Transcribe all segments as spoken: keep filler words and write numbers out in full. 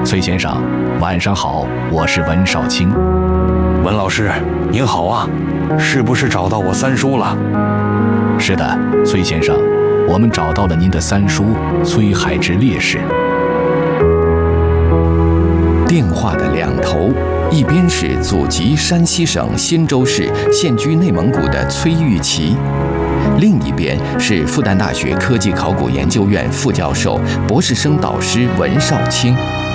崔先生，晚上好，我是文少卿。 文老师，您好啊，是不是找到我三叔了？ 是的，崔先生，我们找到了您的三叔崔海志烈士。 电话的两头，一边是祖籍山西省忻州市，现居内蒙古的崔玉琪，另一边是复旦大学科技考古研究院副教授、博士生导师文少卿。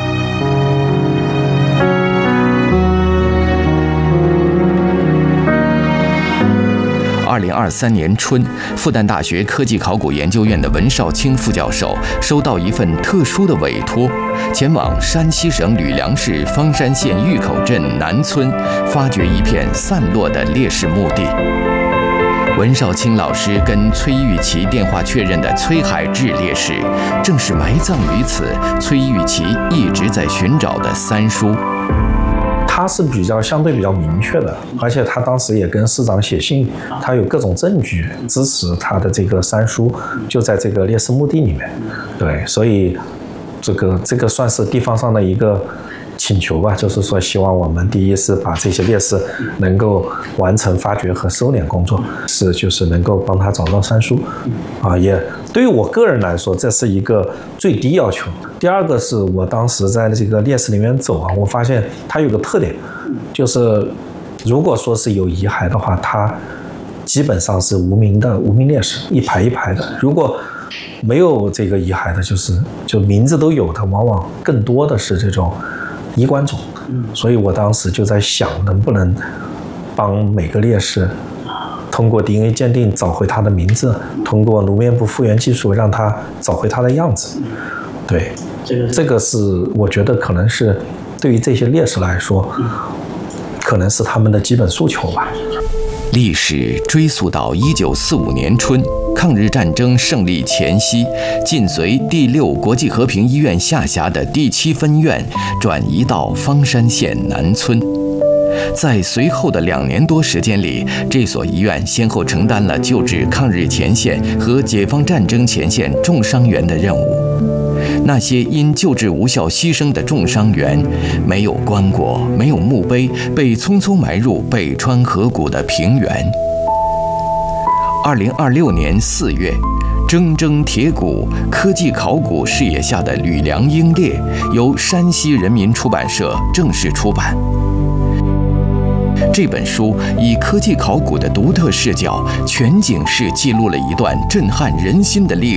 二零二三年春，复旦大学科技考古研究院的文少卿副教授收到一份特殊的委托，前往山西省吕梁市方山县峪口镇南村，发掘一片散落的烈士墓地。文少卿老师跟崔玉琪电话确认的崔海志烈士，正是埋葬于此崔玉琪一直在寻找的三叔。 他是比较相对比较明确的，而且他当时也跟市长写信，他有各种证据支持他的这个三叔就在这个烈士墓地里面。对，所以这个这个算是地方上的一个请求吧，就是说希望我们第一是把这些烈士能够完成发掘和收敛工作，是就是能够帮他找到三叔啊，也对于我个人来说这是一个最低要求。第二个是我当时在这个烈士里面走啊，我发现它有个特点，就是如果说是有遗骸的话，它基本上是无名的无名烈士，一排一排的。如果没有这个遗骸的，就是就名字都有的，往往更多的是这种衣冠冢。所以我当时就在想，能不能帮每个烈士通过 D N A 鉴定找回他的名字，通过颅面部复原技术让他找回他的样子。对，这个是我觉得可能是对于这些烈士来说，可能是他们的基本诉求吧。 历史追溯到一九四五年春，抗日战争胜利前夕，晋绥第六国际和平医院下辖的第七分院转移到方山县南村。在随后的两年多时间里，这所医院先后承担了救治抗日前线和解放战争前线重伤员的任务。那些因救治无效牺牲的重伤员，没有棺椁，没有墓碑，被匆匆埋入北川河谷的平原。二零二六年四月，铮铮铁骨科技考古视野下的吕梁英烈由山西人民出版社正式出版。这本书以科技考古的独特视角，全景式记录了一段震撼人心的历史。